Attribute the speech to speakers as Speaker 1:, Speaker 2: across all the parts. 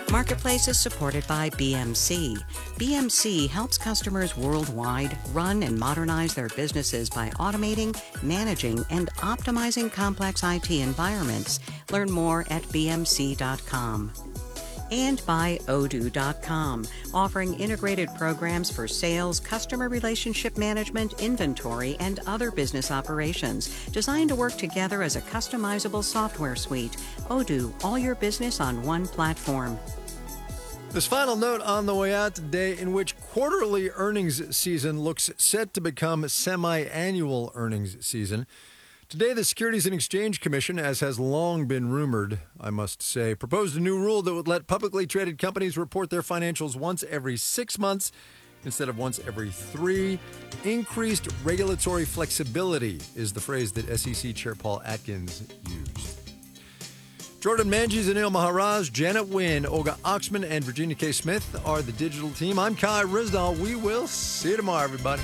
Speaker 1: Marketplace is supported by BMC. BMC helps customers worldwide run and modernize their businesses by automating, managing, and optimizing complex IT environments. Learn more at bmc.com. And by Odoo.com, offering integrated programs for sales, customer relationship management, inventory, and other business operations, designed to work together as a customizable software suite. Odoo, all your business on one platform.
Speaker 2: This final note on the way out today, in which quarterly earnings season looks set to become semi-annual earnings season. Today, the Securities and Exchange Commission, as has long been rumored, I must say, proposed a new rule that would let publicly traded companies report their financials once every 6 months instead of once every 3. Increased regulatory flexibility is the phrase that SEC Chair Paul Atkins used. Jordan Manges, Anil Maharaj, Janet Wynn, Olga Oxman, and Virginia K. Smith are the digital team. I'm Kai Rizdal. We will see you tomorrow, everybody.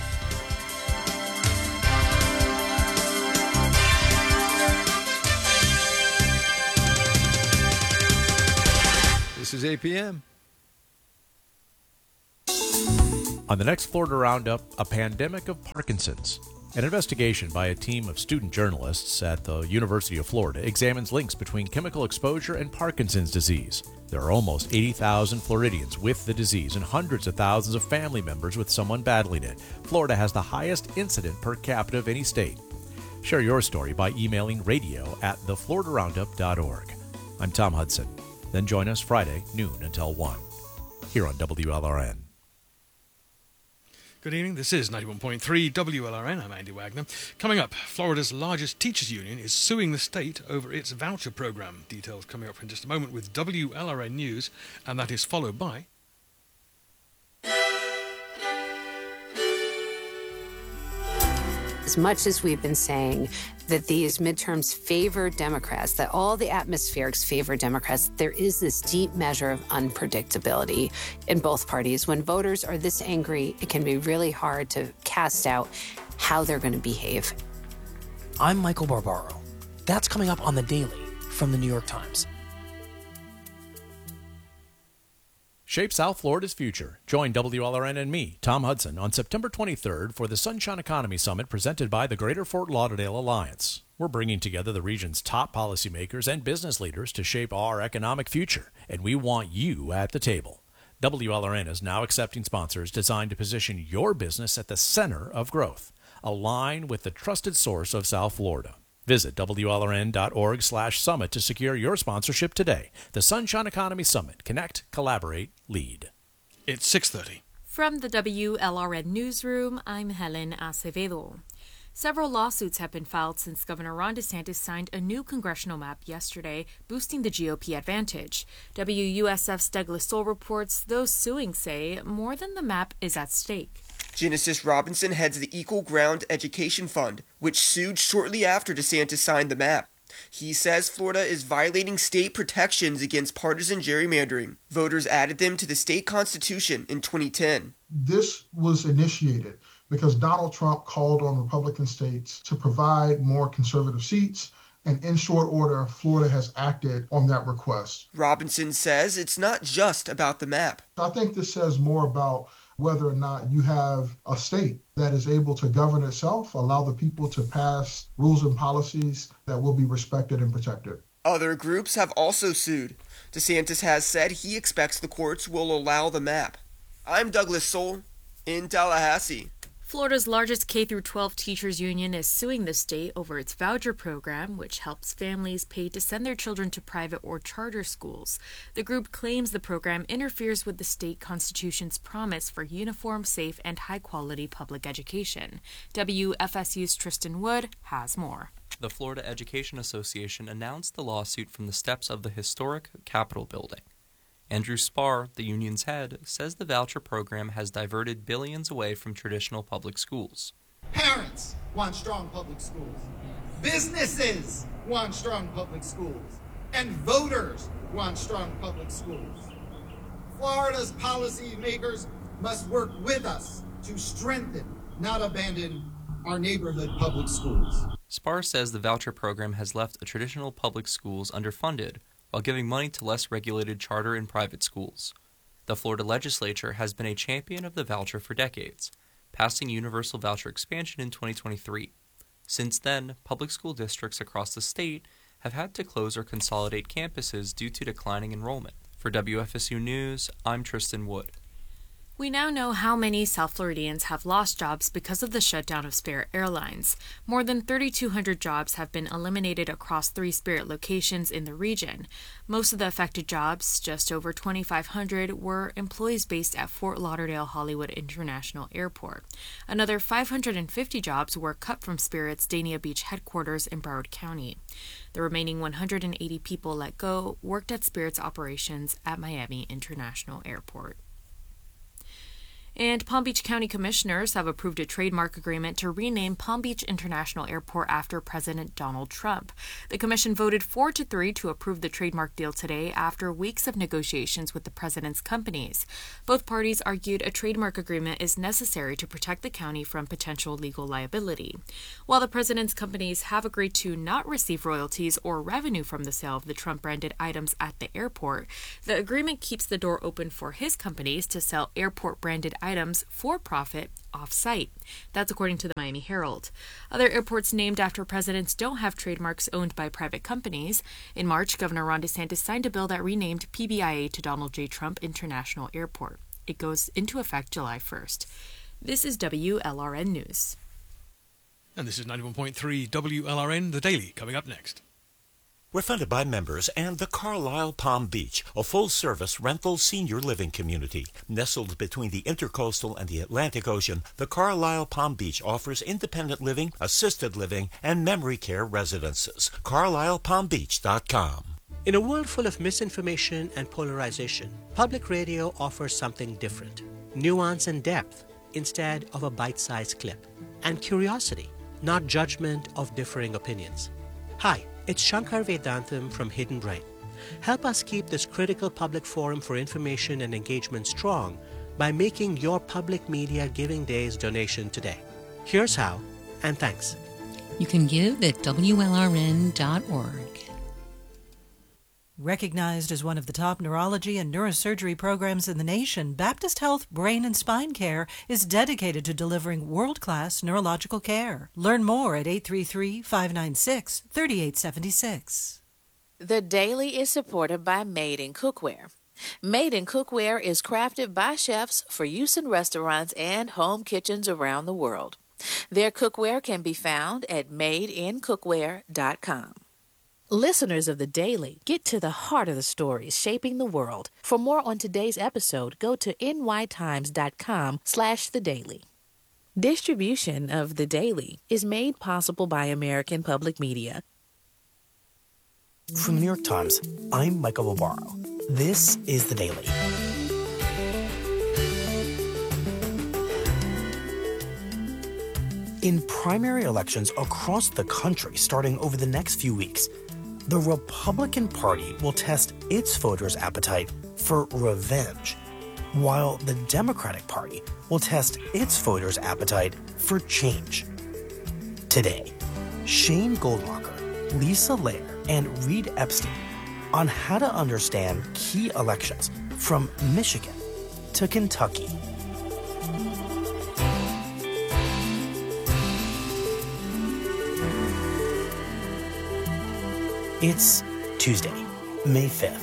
Speaker 2: This is APM.
Speaker 3: On the next Florida Roundup, a pandemic of Parkinson's. An investigation by a team of student journalists at the University of Florida examines links between chemical exposure and Parkinson's disease. There are almost 80,000 Floridians with the disease and hundreds of thousands of family members with someone battling it. Florida has the highest incident per capita of any state. Share your story by emailing radio@thefloridaroundup.org. I'm Tom Hudson. Then join us Friday, noon until 1, here on WLRN.
Speaker 4: Good evening. This is 91.3 WLRN. I'm Andy Wagner. Coming up, Florida's largest teachers union is suing the state over its voucher program. Details coming up in just a moment with WLRN News, and that is followed by...
Speaker 5: As much as we've been saying that these midterms favor Democrats, that all the atmospherics favor Democrats, there is this deep measure of unpredictability in both parties. When voters are this angry, it can be really hard to cast out how they're going to behave.
Speaker 6: I'm Michael Barbaro. That's coming up on The Daily from the New York Times.
Speaker 3: Shape South Florida's future. Join WLRN and me, Tom Hudson, on September 23rd for the Sunshine Economy Summit presented by the Greater Fort Lauderdale Alliance. We're bringing together the region's top policymakers and business leaders to shape our economic future, and we want you at the table. WLRN is now accepting sponsors designed to position your business at the center of growth. Align with the trusted source of South Florida. Visit WLRN.org/summit to secure your sponsorship today. The Sunshine Economy Summit. Connect, collaborate, lead.
Speaker 4: It's 6:30.
Speaker 7: From the WLRN Newsroom, I'm Helen Acevedo. Several lawsuits have been filed since Governor Ron DeSantis signed a new congressional map yesterday, boosting the GOP advantage. WUSF's Douglas Soul reports those suing say more than the map is at stake.
Speaker 8: Genesis Robinson heads the Equal Ground Education Fund, which sued shortly after DeSantis signed the map. He says Florida is violating state protections against partisan gerrymandering. Voters added them to the state constitution in 2010.
Speaker 9: This was initiated because Donald Trump called on Republican states to provide more conservative seats, and in short order, Florida has acted on that request.
Speaker 8: Robinson says it's not just about the map.
Speaker 9: I think this says more about whether or not you have a state that is able to govern itself, allow the people to pass rules and policies that will be respected and protected.
Speaker 8: Other groups have also sued. DeSantis has said he expects the courts will allow the map. I'm Douglas Soul in Tallahassee.
Speaker 7: Florida's largest K-12 teachers union is suing the state over its voucher program, which helps families pay to send their children to private or charter schools. The group claims the program interferes with the state constitution's promise for uniform, safe, and high-quality public education. WFSU's Tristan Wood has more.
Speaker 10: The Florida Education Association announced the lawsuit from the steps of the historic Capitol building. Andrew Spar, the union's head, says the voucher program has diverted billions away from traditional public schools.
Speaker 11: Parents want strong public schools. Businesses want strong public schools. And voters want strong public schools. Florida's policymakers must work with us to strengthen, not abandon, our neighborhood public schools.
Speaker 10: Spar says the voucher program has left traditional public schools underfunded, while giving money to less regulated charter and private schools. The Florida legislature has been a champion of the voucher for decades, passing universal voucher expansion in 2023. Since then, public school districts across the state have had to close or consolidate campuses due to declining enrollment. For WFSU News, I'm Tristan Wood.
Speaker 7: We now know how many South Floridians have lost jobs because of the shutdown of Spirit Airlines. More than 3,200 jobs have been eliminated across 3 Spirit locations in the region. Most of the affected jobs, just over 2,500, were employees based at Fort Lauderdale Hollywood International Airport. Another 550 jobs were cut from Spirit's Dania Beach headquarters in Broward County. The remaining 180 people let go worked at Spirit's operations at Miami International Airport. And Palm Beach County Commissioners have approved a trademark agreement to rename Palm Beach International Airport after President Donald Trump. The commission voted 4-3 to approve the trademark deal today after weeks of negotiations with the president's companies. Both parties argued a trademark agreement is necessary to protect the county from potential legal liability. While the president's companies have agreed to not receive royalties or revenue from the sale of the Trump-branded items at the airport, the agreement keeps the door open for his companies to sell airport-branded items for profit off-site. That's according to the Miami Herald. Other airports named after presidents don't have trademarks owned by private companies. In March, Governor Ron DeSantis signed a bill that renamed PBIA to Donald J. Trump International Airport. It goes into effect July 1st. This is WLRN News.
Speaker 4: And this is 91.3 WLRN, The Daily, coming up next.
Speaker 12: We're funded by members and the Carlisle Palm Beach, a full-service rental senior living community. Nestled between the Intercoastal and the Atlantic Ocean, the Carlisle Palm Beach offers independent living, assisted living, and memory care residences. CarlislePalmBeach.com.
Speaker 13: In a world full of misinformation and polarization, public radio offers something different. Nuance and depth instead of a bite-sized clip. And curiosity, not judgment of differing opinions. Hi. It's Shankar Vedantam from Hidden Brain. Help us keep this critical public forum for information and engagement strong by making your Public Media Giving Days donation today. Here's how, and thanks.
Speaker 14: You can give at WLRN.org.
Speaker 15: Recognized as one of the top neurology and neurosurgery programs in the nation, Baptist Health Brain and Spine Care is dedicated to delivering world-class neurological care. Learn more at 833-596-3876.
Speaker 16: The Daily is supported by Made in Cookware. Made in Cookware is crafted by chefs for use in restaurants and home kitchens around the world. Their cookware can be found at madeincookware.com. Listeners of The Daily, get to the heart of the stories shaping the world. For more on today's episode, go to nytimes.com/thedaily. Distribution of The Daily is made possible by American Public Media.
Speaker 6: From the New York Times, I'm Michael Barbaro. This is The Daily. In primary elections across the country starting over the next few weeks, the Republican Party will test its voters' appetite for revenge, while the Democratic Party will test its voters' appetite for change. Today, Shane Goldmacher, Lisa Lair, and Reed Epstein on how to understand key elections from Michigan to Kentucky. It's Tuesday, May 5th.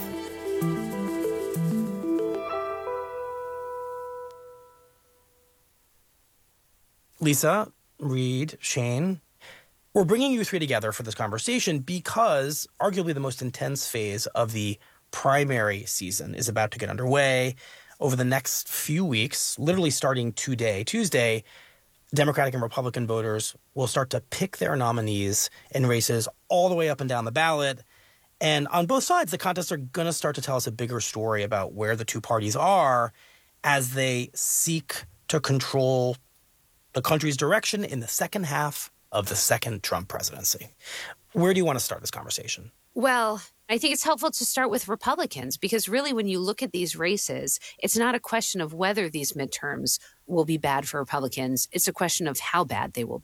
Speaker 6: Lisa, Reed, Shane, we're bringing you three together for this conversation because arguably the most intense phase of the primary season is about to get underway. Over the next few weeks, literally starting today, Tuesday, Democratic and Republican voters will start to pick their nominees in races all the way up and down the ballot. And on both sides, the contests are going to start to tell us a bigger story about where the two parties are as they seek to control the country's direction in the second half of the second Trump presidency. Where do you want to start this conversation?
Speaker 5: Well, I think it's helpful to start with Republicans because really when you look at these races, it's not a question of whether these midterms will be bad for Republicans. It's a question of how bad they will be.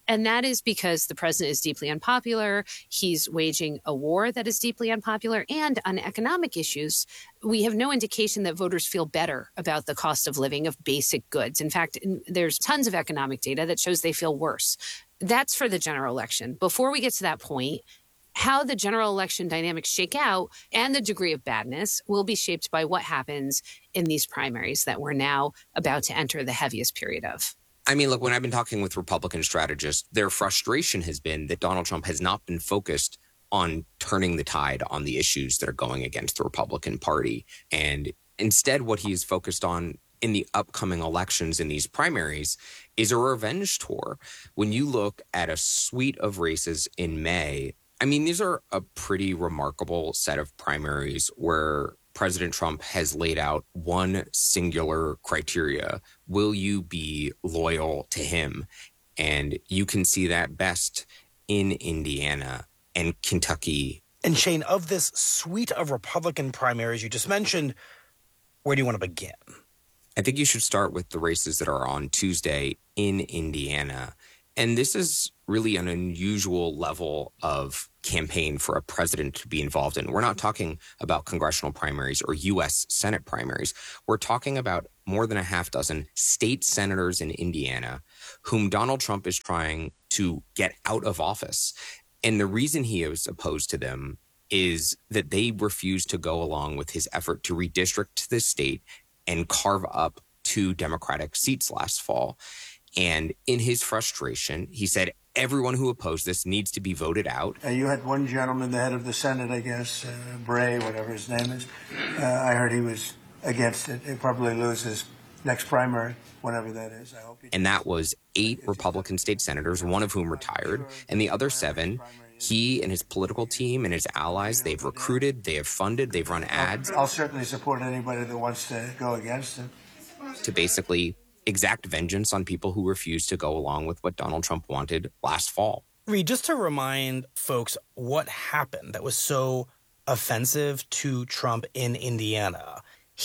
Speaker 5: And that is because the president is deeply unpopular. He's waging a war that is deeply unpopular. And on economic issues, we have no indication that voters feel better about the cost of living of basic goods. In fact, there's tons of economic data that shows they feel worse. That's for the general election. Before we get to that point, how the general election dynamics shake out and the degree of badness will be shaped by what happens in these primaries that we're now about to enter the heaviest period of.
Speaker 17: I mean, look, when I've been talking with Republican strategists, their frustration has been that Donald Trump has not been focused on turning the tide on the issues that are going against the Republican Party. And instead, what he is focused on in the upcoming elections in these primaries is a revenge tour. When you look at a suite of races in May, I mean, these are a pretty remarkable set of primaries where President Trump has laid out one singular criteria. Will you be loyal to him? And you can see that best in Indiana and Kentucky.
Speaker 6: And Shane, of this suite of Republican primaries you just mentioned, where do you want to begin?
Speaker 17: I think you should start with the races that are on Tuesday in Indiana. And this is really an unusual level of campaign for a president to be involved in. We're not talking about congressional primaries or U.S. Senate primaries. We're talking about more than a half dozen state senators in Indiana whom Donald Trump is trying to get out of office. And the reason he is opposed to them is that they refuse to go along with his effort to redistrict the state and carve up 2 Democratic seats last fall. And in his frustration, he said, everyone who opposed this needs to be voted out.
Speaker 18: You had one gentleman, the head of the Senate, I guess, Bray, whatever his name is. I heard he was against it. He'll probably lose his next primary, whatever that is. I hope he
Speaker 17: And that was 8 Republican state senators, one of whom retired, and the other 7, he and his political team and his allies, they've recruited, they have funded, they've run ads.
Speaker 18: I'll certainly support anybody that wants to go against it.
Speaker 17: To basically exact vengeance on people who refused to go along with what Donald Trump wanted last fall.
Speaker 6: Reed, just to remind folks what happened that was so offensive to Trump in Indiana,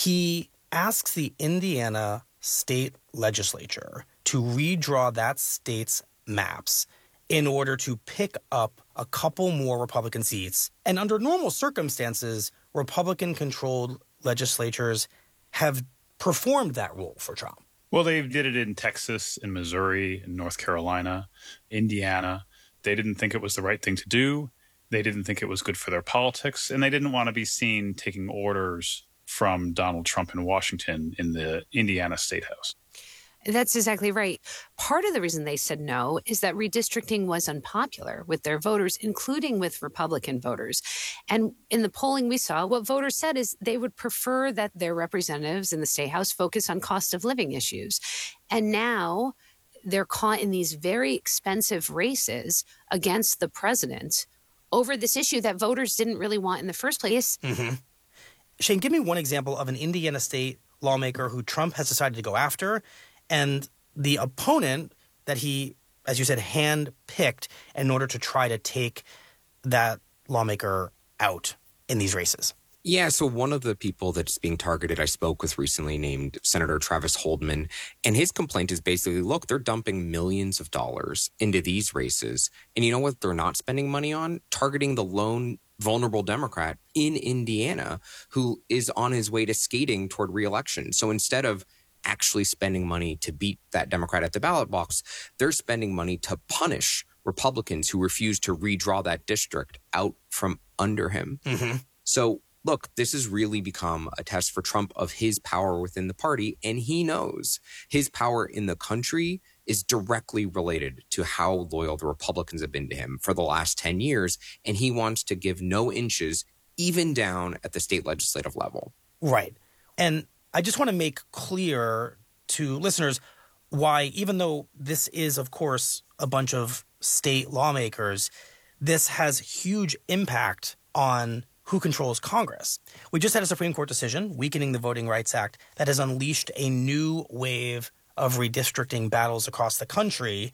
Speaker 6: he asks the Indiana state legislature to redraw that state's maps in order to pick up a couple more Republican seats. And under normal circumstances, Republican-controlled legislatures have performed that role for Trump.
Speaker 19: Well, they did it in Texas, in Missouri, in North Carolina, Indiana. They didn't think it was the right thing to do. They didn't think it was good for their politics, and they didn't want to be seen taking orders from Donald Trump in Washington in the Indiana State House.
Speaker 5: That's exactly right. Part of the reason they said no is that redistricting was unpopular with their voters, including with Republican voters. And in the polling we saw, what voters said is they would prefer that their representatives in the State House focus on cost of living issues. And now they're caught in these very expensive races against the president over this issue that voters didn't really want in the first place.
Speaker 6: Mm-hmm. Shane, give me one example of an Indiana state lawmaker who Trump has decided to go after and the opponent that he, as you said, hand-picked in order to try to take that lawmaker out in these races.
Speaker 17: Yeah, so one of the people that's being targeted I spoke with recently named Senator Travis Holdman, and his complaint is basically, look, they're dumping millions of dollars into these races, and you know what they're not spending money on? Targeting the lone vulnerable Democrat in Indiana who is on his way to skating toward re-election. So instead of actually spending money to beat that Democrat at the ballot box, they're spending money to punish Republicans who refuse to redraw that district out from under him.
Speaker 6: Mm-hmm.
Speaker 17: So look, this has really become a test for Trump of his power within the party, and he knows his power in the country is directly related to how loyal the Republicans have been to him for the last 10 years, and he wants to give no inches, even down at the state legislative level.
Speaker 6: Right. And I just want to make clear to listeners why, even though this is, of course, a bunch of state lawmakers, this has huge impact on who controls Congress. We just had a Supreme Court decision weakening the Voting Rights Act that has unleashed a new wave of redistricting battles across the country.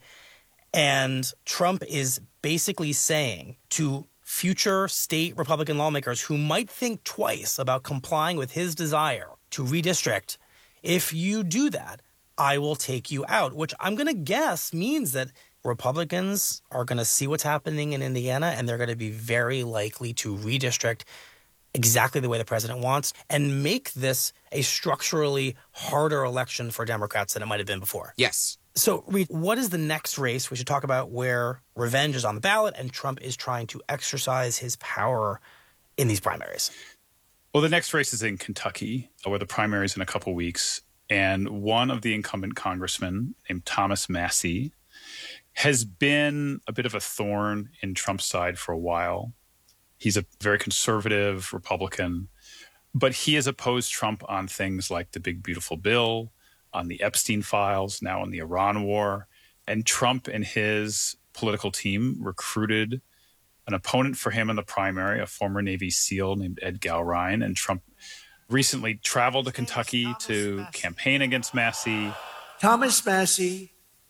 Speaker 6: And Trump is basically saying to future state Republican lawmakers who might think twice about complying with his desire to redistrict, if you do that, I will take you out, which I'm going to guess means that Republicans are going to see what's happening in Indiana, and they're going to be very likely to redistrict exactly the way the president wants and make this a structurally harder election for Democrats than it might have been before.
Speaker 17: Yes.
Speaker 6: So, Reed, what is the next race? We should talk about where revenge is on the ballot and Trump is trying to exercise his power in these primaries.
Speaker 19: Well, the next race is in Kentucky, where the primary is in a couple weeks. And one of the incumbent congressmen, named Thomas Massie, has been a bit of a thorn in Trump's side for a while. He's a very conservative Republican, but he has opposed Trump on things like the Big Beautiful Bill, on the Epstein files, now on the Iran war. And Trump and his political team recruited an opponent for him in the primary, a former Navy SEAL named Ed Gowrine. And Trump recently traveled to Kentucky to campaign against Massie.
Speaker 20: Thomas Massie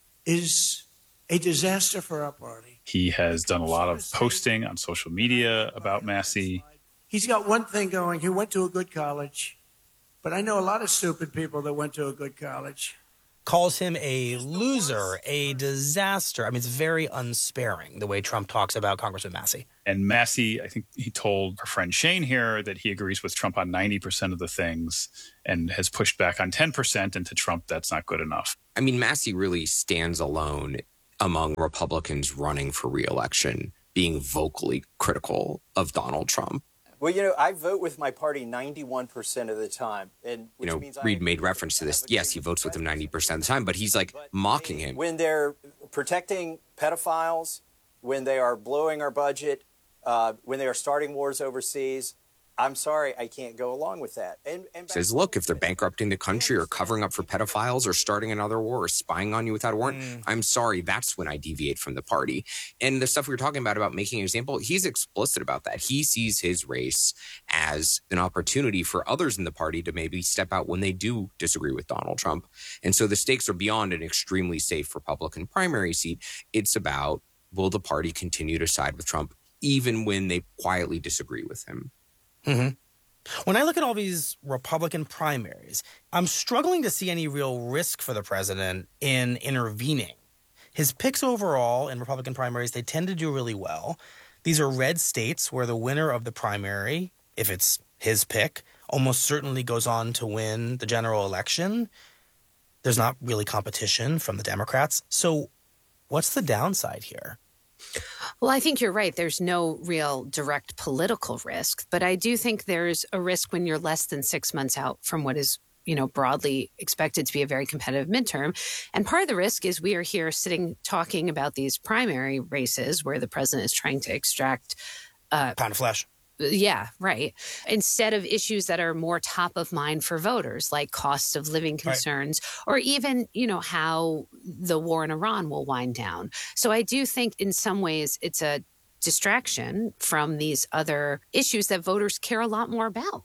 Speaker 20: is a disaster for our party.
Speaker 19: He has done a lot of posting on social media about Massie.
Speaker 20: He's got one thing going. He went to a good college, but I know a lot of stupid people that went to a good college.
Speaker 6: Calls him a loser, a disaster. I mean, it's very unsparing, the way Trump talks about Congressman Massie.
Speaker 19: And Massie, I think he told our friend Shane here that he agrees with Trump on 90% of the things and has pushed back on 10%, and to Trump, that's not good enough.
Speaker 17: I mean, Massie really stands alone among Republicans running for re-election, being vocally critical of Donald Trump.
Speaker 21: Well, you know, I vote with my party 91% of the time. And which means
Speaker 17: Reed made reference to this. Yes, he votes with him 90% of the time, but he's like mocking him.
Speaker 21: When they're protecting pedophiles, when they are blowing our budget, when they are starting wars overseas, I'm sorry, I can't go along with that. And
Speaker 17: says, look, if they're bankrupting the country or covering up for pedophiles or starting another war or spying on you without a warrant, I'm sorry, that's when I deviate from the party. And the stuff we were talking about making an example, he's explicit about that. He sees his race as an opportunity for others in the party to maybe step out when they do disagree with Donald Trump. And so the stakes are beyond an extremely safe Republican primary seat. It's about, will the party continue to side with Trump even when they quietly disagree with him?
Speaker 6: Mm-hmm. When I look at all these Republican primaries, I'm struggling to see any real risk for the president in intervening. His picks overall in Republican primaries, they tend to do really well. These are red states where the winner of the primary, if it's his pick, almost certainly goes on to win the general election. There's not really competition from the Democrats. So what's the downside here?
Speaker 5: Well, I think you're right. There's no real direct political risk, but I do think there's a risk when you're less than 6 months out from what is, broadly expected to be a very competitive midterm. And part of the risk is we are here sitting talking about these primary races where the president is trying to extract
Speaker 6: pound of flesh.
Speaker 5: Yeah, right. Instead of issues that are more top of mind for voters, like cost of living concerns, or even, how the war in Iran will wind down. So I do think in some ways it's a distraction from these other issues that voters care a lot more about.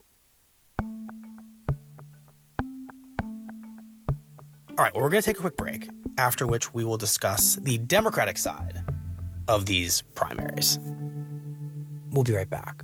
Speaker 6: All right, well, we're going to take a quick break, after which we will discuss the Democratic side of these primaries. We'll be right back.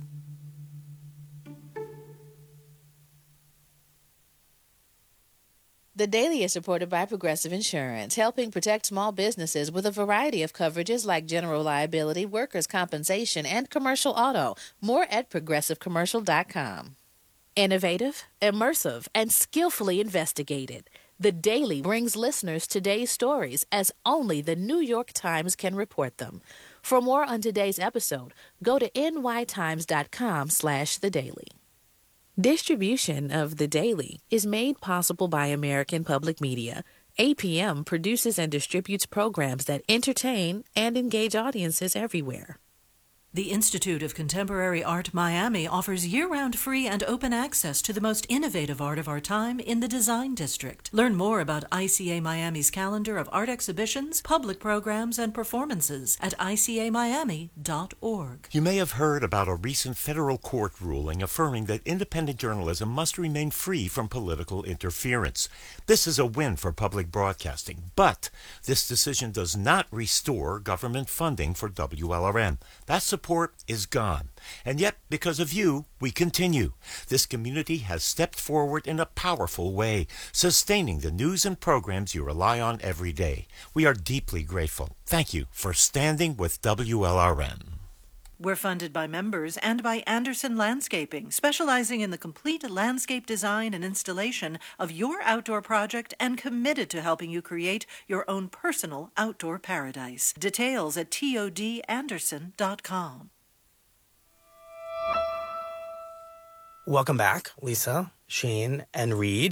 Speaker 16: The Daily is supported by Progressive Insurance, helping protect small businesses with a variety of coverages like general liability, workers' compensation, and commercial auto. More at progressivecommercial.com. Innovative, immersive, and skillfully investigated. The Daily brings listeners today's stories as only the New York Times can report them. For more on today's episode, go to nytimes.com/thedaily. Distribution of The Daily is made possible by American Public Media. APM produces and distributes programs that entertain and engage audiences everywhere.
Speaker 15: The Institute of Contemporary Art Miami offers year-round free and open access to the most innovative art of our time in the Design District. Learn more about ICA Miami's calendar of art exhibitions, public programs, and performances at icamiami.org.
Speaker 12: You may have heard about a recent federal court ruling affirming that independent journalism must remain free from political interference. This is a win for public broadcasting, but this decision does not restore government funding for WLRN. That's support is gone. And yet, because of you, we continue. This community has stepped forward in a powerful way, sustaining the news and programs you rely on every day. We are deeply grateful. Thank you for standing with WLRN.
Speaker 15: We're funded by members and by Anderson Landscaping, specializing in the complete landscape design and installation of your outdoor project and committed to helping you create your own personal outdoor paradise. Details at todanderson.com.
Speaker 6: Welcome back, Lisa, Shane, and Reed.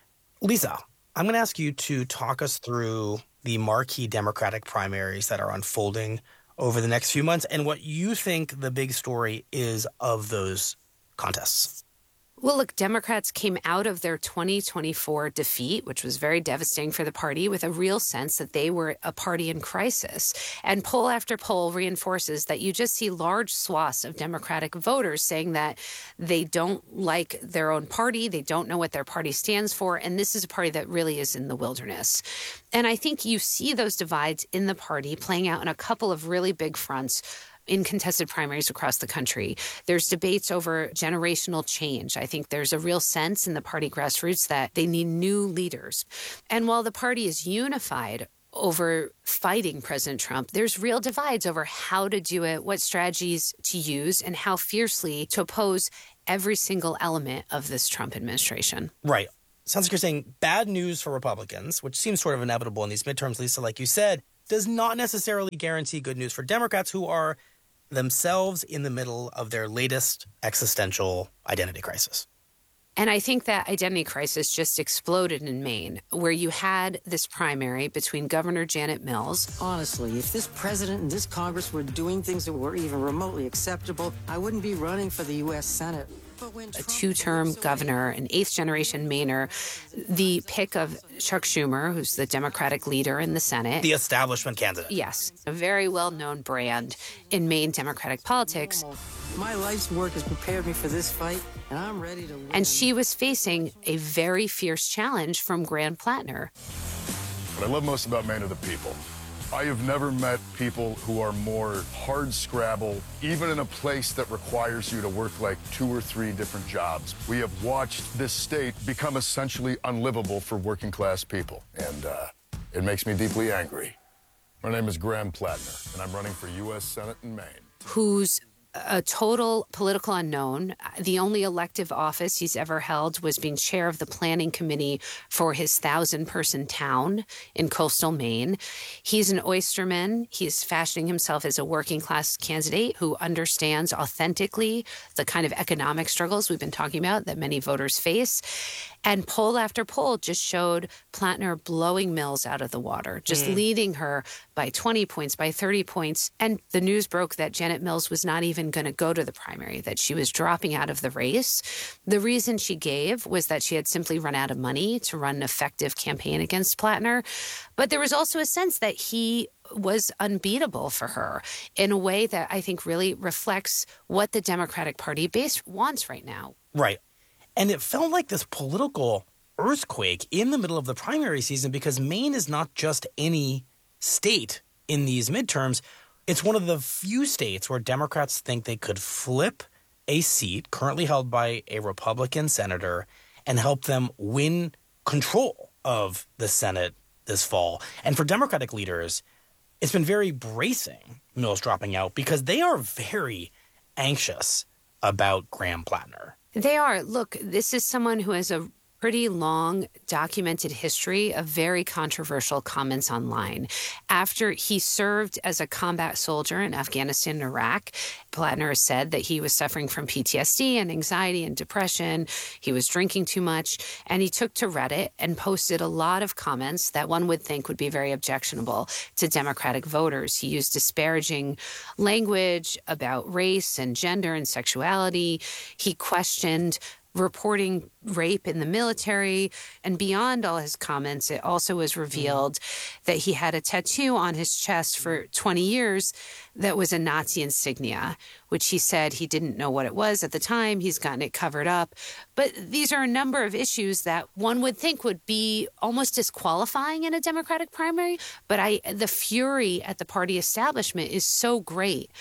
Speaker 6: Lisa, I'm going to ask you to talk us through the marquee Democratic primaries that are unfolding over the next few months and what you think the big story is of those contests.
Speaker 5: Well, look, Democrats came out of their 2024 defeat, which was very devastating for the party, with a real sense that they were a party in crisis. And poll after poll reinforces that you just see large swaths of Democratic voters saying that they don't like their own party, they don't know what their party stands for, and this is a party that really is in the wilderness. And I think you see those divides in the party playing out in a couple of really big fronts in contested primaries across the country. There's debates over generational change. I think there's a real sense in the party grassroots that they need new leaders. And while the party is unified over fighting President Trump, there's real divides over how to do it, what strategies to use, and how fiercely to oppose every single element of this Trump administration.
Speaker 6: Right. Sounds like you're saying bad news for Republicans, which seems sort of inevitable in these midterms, Lisa, like you said, does not necessarily guarantee good news for Democrats who are themselves in the middle of their latest existential identity crisis.
Speaker 5: And I think that identity crisis just exploded in Maine, where you had this primary between Governor Janet Mills.
Speaker 1: Honestly, if this president and this Congress were doing things that were even remotely acceptable, I wouldn't be running for the U.S. Senate.
Speaker 5: A two-term governor, an eighth-generation Mainer, the pick of Chuck Schumer, who's the Democratic leader in the Senate.
Speaker 6: The establishment candidate.
Speaker 5: Yes, a very well-known brand in Maine Democratic politics.
Speaker 1: My life's work has prepared me for this fight, and I'm ready to win.
Speaker 5: And she was facing a very fierce challenge from Graham Plattner.
Speaker 22: What I love most about Maine are the people. I have never met people who are more hard scrabble, even in a place that requires you to work like 2 or 3 different jobs. We have watched this state become essentially unlivable for working class people, and it makes me deeply angry. My name is Graham Plattner, and I'm running for U.S. Senate in Maine.
Speaker 5: Who's a total political unknown. The only elective office he's ever held was being chair of the planning committee for his 1,000-person town in coastal Maine. He's an oysterman. He's fashioning himself as a working-class candidate who understands authentically the kind of economic struggles we've been talking about that many voters face. And poll after poll just showed Plattner blowing Mills out of the water, just leading her by 20 points, by 30 points. And the news broke that Janet Mills was not even going to go to the primary, that she was dropping out of the race. The reason she gave was that she had simply run out of money to run an effective campaign against Plattner. But there was also a sense that he was unbeatable for her in a way that I think really reflects what the Democratic Party base wants right now.
Speaker 6: Right. And it felt like this political earthquake in the middle of the primary season because Maine is not just any state in these midterms. It's one of the few states where Democrats think they could flip a seat currently held by a Republican senator and help them win control of the Senate this fall. And for Democratic leaders, it's been very bracing, Mills dropping out, because they are very anxious about Graham Plattner.
Speaker 5: They are. Look, this is someone who has a pretty long documented history of very controversial comments online. After he served as a combat soldier in Afghanistan and Iraq, Plattner said that he was suffering from PTSD and anxiety and depression. He was drinking too much, and he took to Reddit and posted a lot of comments that one would think would be very objectionable to Democratic voters. He used disparaging language about race and gender and sexuality. He questioned reporting rape in the military. And beyond all his comments, it also was revealed that he had a tattoo on his chest for 20 years that was a Nazi insignia, which he said he didn't know what it was at the time. He's gotten it covered up. But these are a number of issues that one would think would be almost disqualifying in a Democratic primary. But the fury at the party establishment is so great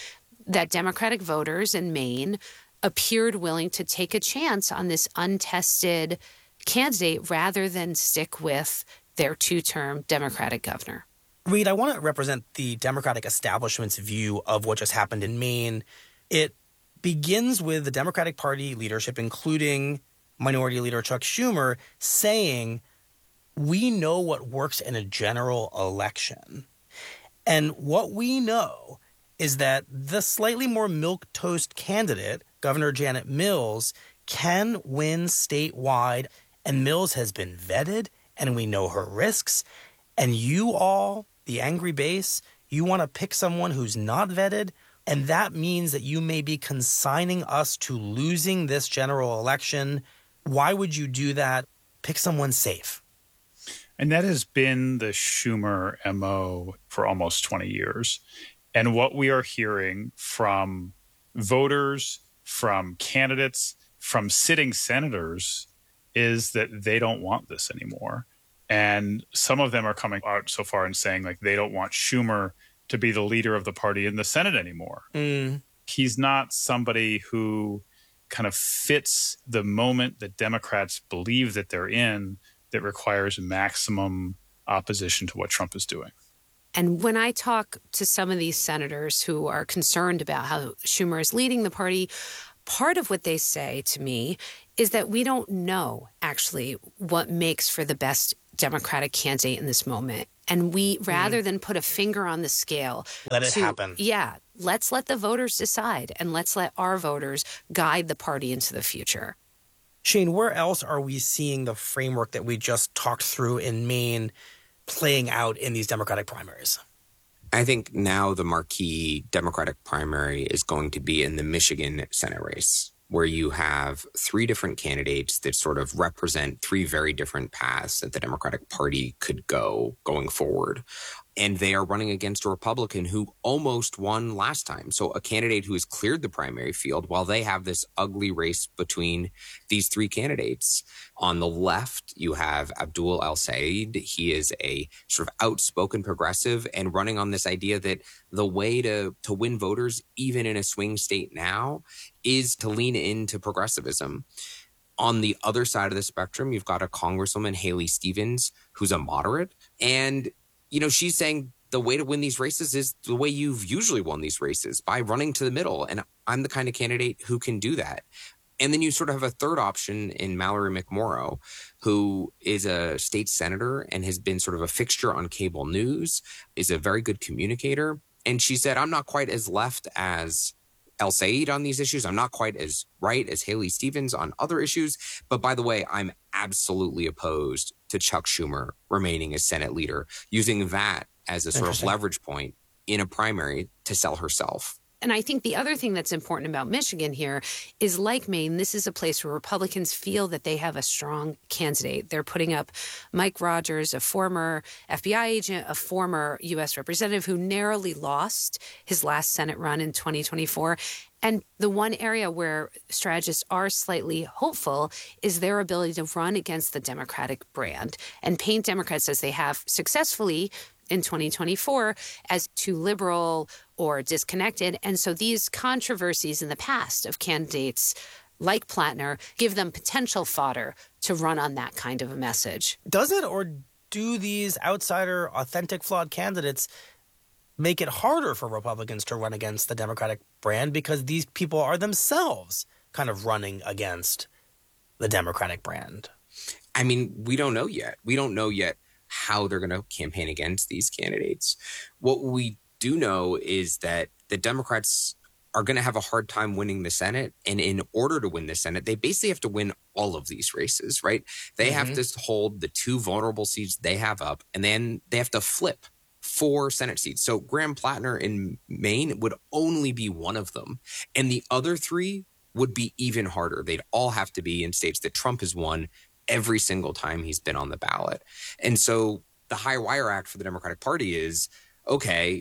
Speaker 5: that Democratic voters in Maine appeared willing to take a chance on this untested candidate rather than stick with their two-term Democratic governor.
Speaker 6: Reed, I want to represent the Democratic establishment's view of what just happened in Maine. It begins with the Democratic Party leadership, including Minority Leader Chuck Schumer, saying, we know what works in a general election. And what we know is that the slightly more milquetoast candidate, Governor Janet Mills, can win statewide. And Mills has been vetted, and we know her risks. And you all, the angry base, you want to pick someone who's not vetted, and that means that you may be consigning us to losing this general election. Why would you do that? Pick someone safe.
Speaker 19: And that has been the Schumer MO for almost 20 years. And what we are hearing from voters, from candidates, from sitting senators is that they don't want this anymore. And some of them are coming out so far and saying like they don't want Schumer to be the leader of the party in the Senate anymore. He's not somebody who kind of fits the moment that Democrats believe that they're in that requires maximum opposition to what Trump is doing.
Speaker 5: And when I talk to some of these senators who are concerned about how Schumer is leading the party, part of what they say to me is that we don't know actually what makes for the best Democratic candidate in this moment. And we, rather than put a finger on the scale,
Speaker 6: let it happen.
Speaker 5: Yeah, let's let the voters decide, and let's let our voters guide the party into the future.
Speaker 6: Shane, where else are we seeing the framework that we just talked through in Maine playing out in these Democratic primaries?
Speaker 17: I think now the marquee Democratic primary is going to be in the Michigan Senate race, where you have three different candidates that sort of represent three very different paths that the Democratic Party could go going forward. And they are running against a Republican who almost won last time. So a candidate who has cleared the primary field while they have this ugly race between these three candidates. On the left, you have Abdul El-Sayed. He is a sort of outspoken progressive and running on this idea that the way to win voters, even in a swing state now, is to lean into progressivism. On the other side of the spectrum, you've got a Congresswoman, Haley Stevens, who's a moderate. And you know, she's saying the way to win these races is the way you've usually won these races, by running to the middle. And I'm the kind of candidate who can do that. And then you sort of have a third option in Mallory McMorrow, who is a state senator and has been sort of a fixture on cable news, is a very good communicator. And she said, I'm not quite as left as El-Sayed on these issues. I'm not quite as right as Haley Stevens on other issues. But by the way, I'm absolutely opposed to Chuck Schumer remaining as Senate leader, using that as a sort of leverage point in a primary to sell herself.
Speaker 5: And I think the other thing that's important about Michigan here is, like Maine, this is a place where Republicans feel that they have a strong candidate. They're putting up Mike Rogers, a former FBI agent, a former U.S. representative who narrowly lost his last Senate run in 2024. And the one area where strategists are slightly hopeful is their ability to run against the Democratic brand and paint Democrats, as they have successfully in 2024, as too liberal or disconnected. And so these controversies in the past of candidates like Plattner give them potential fodder to run on that kind of a message.
Speaker 6: Does it, or do these outsider, authentic, flawed candidates make it harder for Republicans to run against the Democratic brand because these people are themselves kind of running against the Democratic brand?
Speaker 17: I mean, we don't know yet. We don't know yet how they're going to campaign against these candidates. What we do know is that the Democrats are going to have a hard time winning the Senate. And in order to win the Senate, they basically have to win all of these races, right? They have to hold the two vulnerable seats they have up, and then they have to flip 4 Senate seats. So Graham Plattner in Maine would only be one of them. And the other 3 would be even harder. They'd all have to be in states that Trump has won every single time he's been on the ballot. And so the high wire act for the Democratic Party is, okay,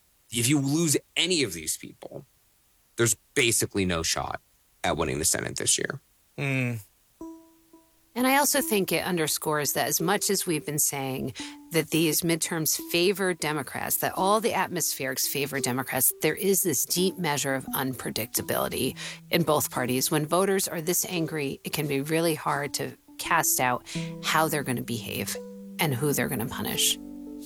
Speaker 17: if you lose any of these people, there's basically no shot at winning the Senate this year.
Speaker 5: And And I also think it underscores that as much as we've been saying that these midterms favor Democrats, that all the atmospherics favor Democrats, there is this deep measure of unpredictability in both parties. When voters are this angry, it can be really hard to cast out how they're going to behave and who they're going to punish.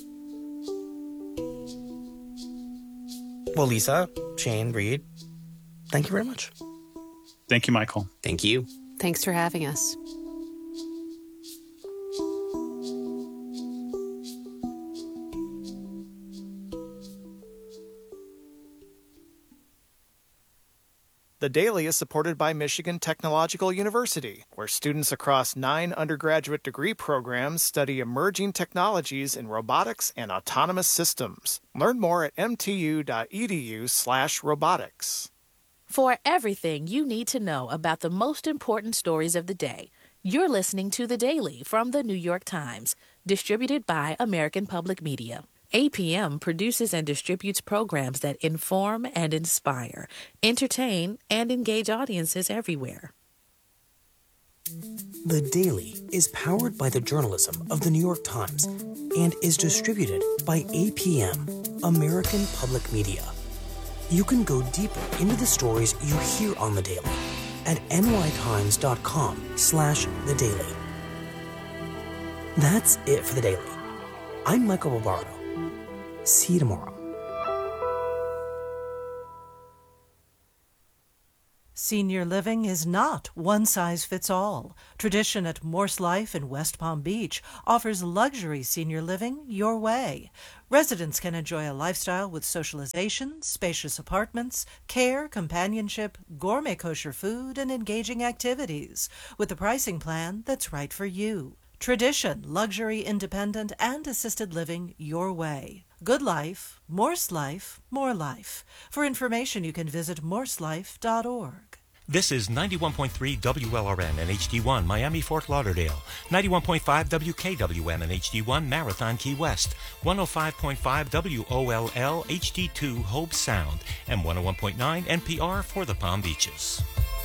Speaker 6: Well, Lisa, Shane, Reed, thank you very much.
Speaker 19: Thank you, Michael.
Speaker 17: Thank you.
Speaker 5: Thanks for having us.
Speaker 2: The Daily is supported by Michigan Technological University, where students across 9 undergraduate degree programs study emerging technologies in robotics and autonomous systems. Learn more at mtu.edu/robotics.
Speaker 16: For everything you need to know about the most important stories of the day, you're listening to The Daily from The New York Times, distributed by American Public Media. APM produces and distributes programs that inform and inspire, entertain, and engage audiences everywhere.
Speaker 3: The Daily is powered by the journalism of The New York Times and is distributed by APM, American Public Media. You can go deeper into the stories you hear on The Daily at nytimes.com/The Daily. That's it for The Daily. I'm Michael Barbaro. See you tomorrow.
Speaker 15: Senior living is not one size fits all. Tradition at Morse Life in West Palm Beach offers luxury senior living your way. Residents can enjoy a lifestyle with socialization, spacious apartments, care, companionship, gourmet kosher food, and engaging activities, with a pricing plan that's right for you. Tradition, luxury, independent, and assisted living your way. Good life, Morse Life, more life. For information, you can visit morselife.org.
Speaker 12: This is 91.3 WLRN and HD1 Miami, Fort Lauderdale, 91.5 WKWM and HD1 Marathon, Key West, 105.5 WOLL HD2 Hope Sound, and 101.9 NPR for the Palm Beaches.